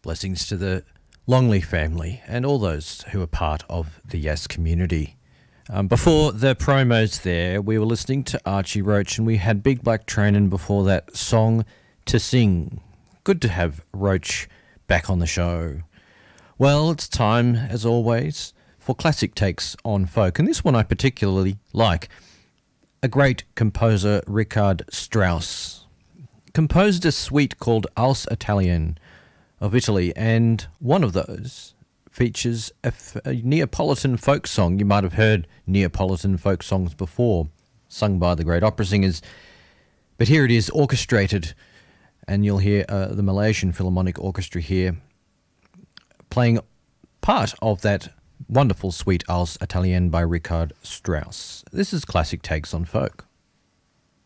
Blessings to the Longley family and all those who are part of the Yes community. Before the promos there, we were listening to Archie Roach and we had Big Black Train, and before that, Song to Sing. Good to have Roach back on the show. Well, it's time, as always, for classic takes on folk, and this one I particularly like. A great composer, Richard Strauss, composed a suite called Als Italien of Italy, and one of those features a Neapolitan folk song. You might have heard Neapolitan folk songs before, sung by the great opera singers, but here it is orchestrated, and you'll hear the Malaysian Philharmonic Orchestra here playing part of that wonderful suite Als Italien by Richard Strauss. This is Classic Takes on Folk.